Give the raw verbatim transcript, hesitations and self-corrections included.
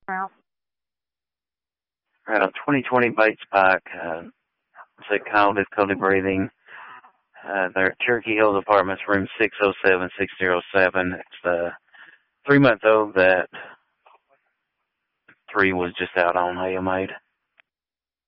Right on twenty twenty Bates Pike. Uh, it's a call difficulty breathing. Uh, they're at Cherokee Hills Apartments, room six oh seven, six oh seven. It's the three-month-old that three was just out on Hail Maid.